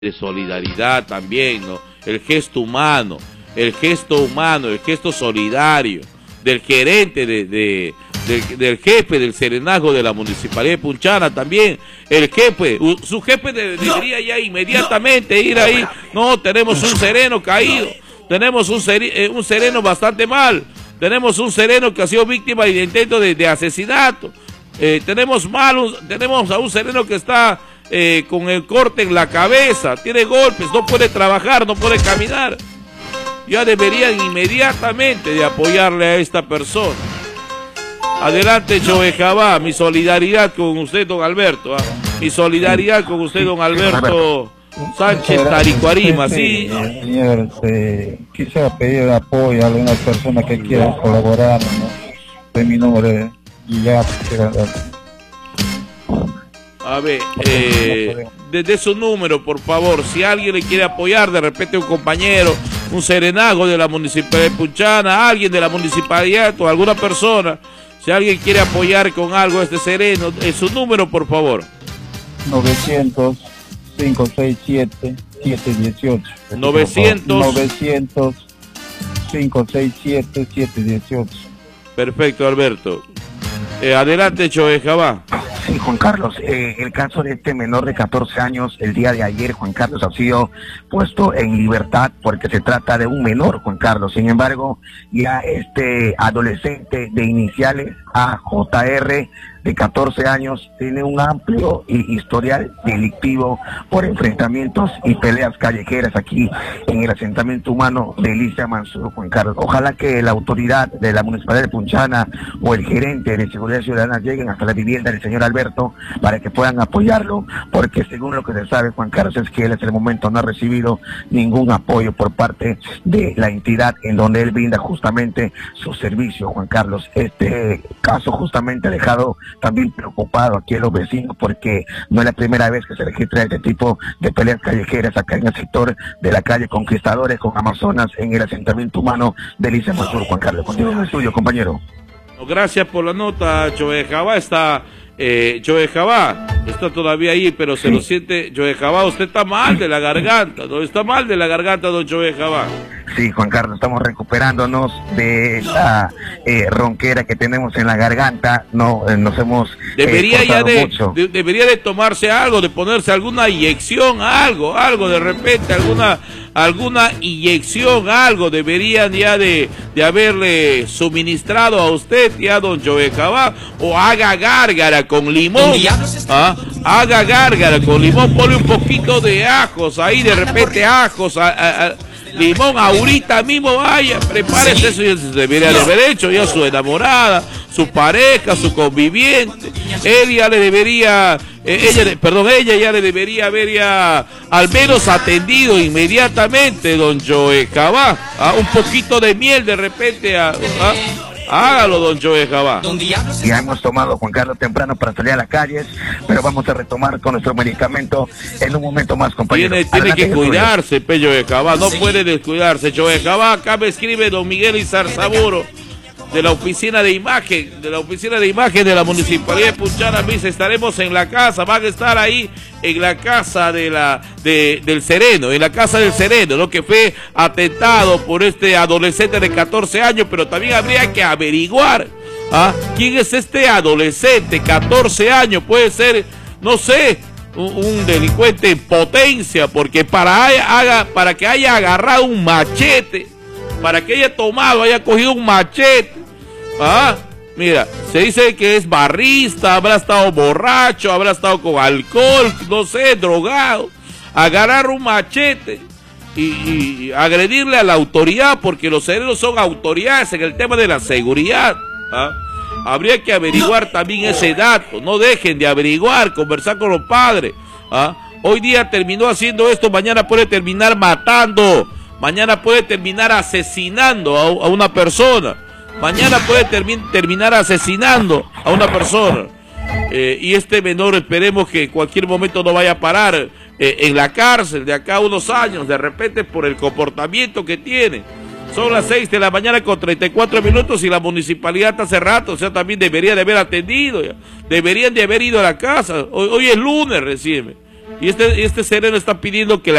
de solidaridad también, ¿no? El gesto humano, el gesto solidario del gerente del jefe del serenazgo de la Municipalidad de Punchana también. El jefe, su jefe debería ya inmediatamente ir ahí. No, tenemos un sereno caído, tenemos un sereno bastante mal, tenemos un sereno que ha sido víctima de intento de asesinato, tenemos a un sereno que está con el corte en la cabeza, tiene golpes, no puede trabajar, no puede caminar. Ya deberían inmediatamente de apoyarle a esta persona. Adelante, Joe Jabá, mi solidaridad con usted, don Alberto. Mi solidaridad con usted, don Alberto Sánchez Taricuarima, ¿sí? Señor, quisiera pedir apoyo a algunas personas que quieran colaborar, ¿no? De mi nombre, y ya quisiera dar. A ver, desde su número, por favor, si alguien le quiere apoyar, de repente un compañero, un serenazgo de la Municipalidad de Punchana, alguien de la Municipalidad o alguna persona, si alguien quiere apoyar con algo a este sereno, su número, por favor. 900-567-718. 900-567-718. Perfecto, Alberto. Adelante, Joe Jabá. Sí, Juan Carlos, el caso de este menor de 14 años, el día de ayer, Juan Carlos, ha sido puesto en libertad porque se trata de un menor, Juan Carlos. Sin embargo, ya este adolescente de iniciales, AJR, de 14 años, tiene un amplio historial delictivo por enfrentamientos y peleas callejeras aquí en el asentamiento humano de Elisa Mansur, Juan Carlos. Ojalá que la autoridad de la Municipalidad de Punchana o el gerente de Seguridad Ciudadana lleguen hasta la vivienda del señor Alberto para que puedan apoyarlo, porque según lo que se sabe, Juan Carlos, es que él hasta el momento no ha recibido ningún apoyo por parte de la entidad en donde él brinda justamente su servicio, Juan Carlos. Este caso justamente ha dejado también preocupado aquí a los vecinos, porque no es la primera vez que se registra este tipo de peleas callejeras acá en el sector de la calle Conquistadores con Amazonas, en el asentamiento humano de Elisa Mansur, Juan Carlos. Continúa en el estudio, compañero. Gracias por la nota, Joe Jabá. Joe Jabá está todavía ahí, pero se lo siente. Joe Jabá, usted está mal de la garganta, ¿no? Está mal de la garganta, don Joe Jabá. Sí, Juan Carlos, estamos recuperándonos de esa ronquera que tenemos en la garganta. No, nos hemos mucho. Debería de tomarse algo, de ponerse alguna inyección, algo de repente, alguna inyección, algo deberían ya de haberle suministrado a usted, ya don Joe Jabá, o haga gárgara con limón. Haga gárgara con limón, ponle un poquito de ajos ahí, de repente ajos, limón, ahorita mismo vaya, prepárese. Eso ya se debería de haber hecho, ya su enamorada, su pareja, su conviviente, ella ya le debería haber ya al menos atendido inmediatamente, don Joe Jabá. Un poquito de miel de repente, hágalo, don Joe Jabá. Ya hemos tomado, Juan Carlos, temprano para salir a las calles, pero vamos a retomar con nuestro medicamento en un momento más, compañero. Tiene que cuidarse, Joe Jabá, no puede descuidarse. Joe Jabá, acá me escribe don Miguel Izarzaburo, de la oficina de imagen, de la Municipalidad de Punchana. Dice, estaremos en la casa, van a estar ahí en la casa del Sereno, en la casa del Sereno, ¿no? Que fue atentado por este adolescente de 14 años, pero también habría que averiguar, quién es este adolescente, 14 años, puede ser, no sé, un delincuente en potencia, porque para que haya agarrado un machete, para que haya cogido un machete, mira, se dice que es barrista, habrá estado borracho, habrá estado con alcohol, no sé, drogado, agarrar un machete y agredirle a la autoridad, porque los serenos son autoridades en el tema de la seguridad. Habría que averiguar también ese dato, no dejen de averiguar, conversar con los padres. Hoy día terminó haciendo esto, mañana puede terminar matando, mañana puede terminar asesinando a una persona, mañana puede terminar asesinando a una persona. Y este menor, esperemos que en cualquier momento no vaya a parar en la cárcel de acá a unos años, de repente por el comportamiento que tiene. Son las 6 de la mañana con 34 minutos y la municipalidad hace rato, o sea, también debería de haber atendido, ya. Deberían de haber ido a la casa. Hoy es lunes recién. Y este sereno está pidiendo que